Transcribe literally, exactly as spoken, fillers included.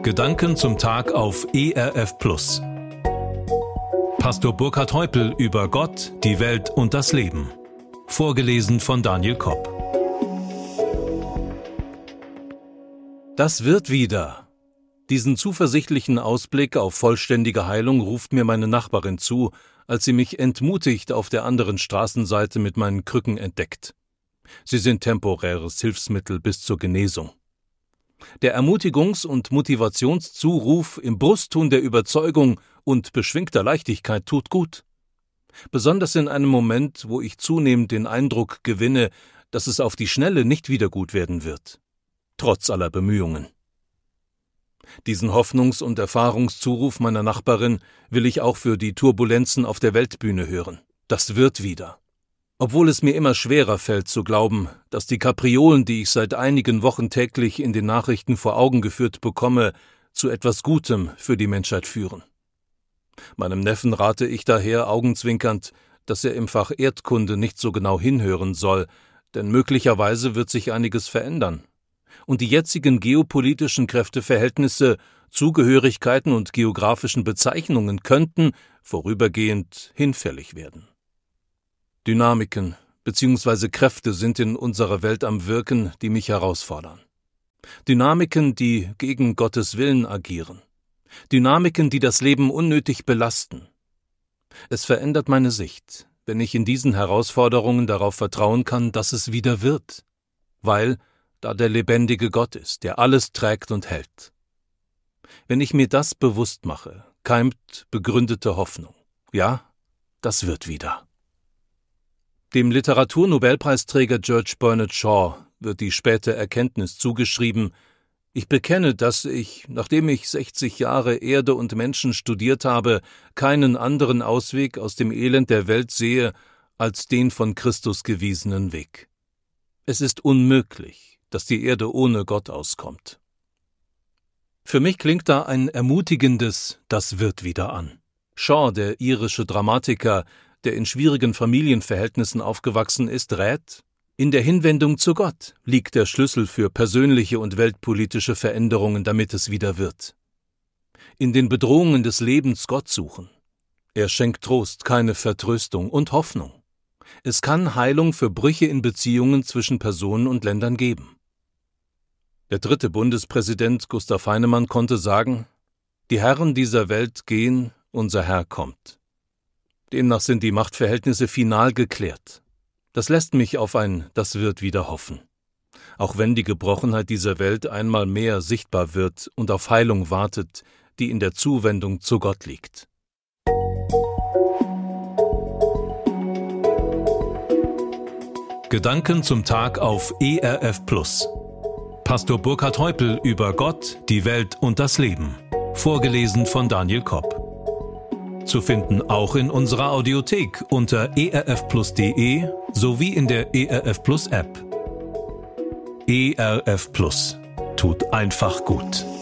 Gedanken zum Tag auf E R F Plus. Pastor Burkhard Heupel über Gott, die Welt und das Leben. Vorgelesen von Daniel Kopp. Das wird wieder. Diesen zuversichtlichen Ausblick auf vollständige Heilung ruft mir meine Nachbarin zu, als sie mich entmutigt auf der anderen Straßenseite mit meinen Krücken entdeckt. Sie sind temporäres Hilfsmittel bis zur Genesung. Der Ermutigungs- und Motivationszuruf im Brustton der Überzeugung und beschwingter Leichtigkeit tut gut. Besonders in einem Moment, wo ich zunehmend den Eindruck gewinne, dass es auf die Schnelle nicht wieder gut werden wird. Trotz aller Bemühungen. Diesen Hoffnungs- und Erfahrungszuruf meiner Nachbarin will ich auch für die Turbulenzen auf der Weltbühne hören. Das wird wieder. Obwohl es mir immer schwerer fällt zu glauben, dass die Kapriolen, die ich seit einigen Wochen täglich in den Nachrichten vor Augen geführt bekomme, zu etwas Gutem für die Menschheit führen. Meinem Neffen rate ich daher augenzwinkernd, dass er im Fach Erdkunde nicht so genau hinhören soll, denn möglicherweise wird sich einiges verändern. Und die jetzigen geopolitischen Kräfteverhältnisse, Zugehörigkeiten und geografischen Bezeichnungen könnten vorübergehend hinfällig werden. Dynamiken bzw. Kräfte sind in unserer Welt am Wirken, die mich herausfordern. Dynamiken, die gegen Gottes Willen agieren. Dynamiken, die das Leben unnötig belasten. Es verändert meine Sicht, wenn ich in diesen Herausforderungen darauf vertrauen kann, dass es wieder wird, weil da der lebendige Gott ist, der alles trägt und hält. Wenn ich mir das bewusst mache, keimt begründete Hoffnung. Ja, das wird wieder. Dem Literaturnobelpreisträger George Bernard Shaw wird die späte Erkenntnis zugeschrieben: Ich bekenne, dass ich, nachdem ich sechzig Jahre Erde und Menschen studiert habe, keinen anderen Ausweg aus dem Elend der Welt sehe, als den von Christus gewiesenen Weg. Es ist unmöglich, dass die Erde ohne Gott auskommt. Für mich klingt da ein ermutigendes „Das wird wieder" an. Shaw, der irische Dramatiker, der in schwierigen Familienverhältnissen aufgewachsen ist, rät: In der Hinwendung zu Gott liegt der Schlüssel für persönliche und weltpolitische Veränderungen, damit es wieder wird. In den Bedrohungen des Lebens Gott suchen. Er schenkt Trost, keine Vertröstung und Hoffnung. Es kann Heilung für Brüche in Beziehungen zwischen Personen und Ländern geben. Der dritte Bundespräsident Gustav Heinemann konnte sagen: Die Herren dieser Welt gehen, unser Herr kommt. Demnach sind die Machtverhältnisse final geklärt. Das lässt mich auf ein „Das wird wieder" hoffen. Auch wenn die Gebrochenheit dieser Welt einmal mehr sichtbar wird und auf Heilung wartet, die in der Zuwendung zu Gott liegt. Gedanken zum Tag auf E R F Plus. Pastor Burkhard Heupel über Gott, die Welt und das Leben. Vorgelesen von Daniel Kopp. Zu finden auch in unserer Audiothek unter e r f plus punkt d e sowie in der E R F Plus App. E R F Plus tut einfach gut.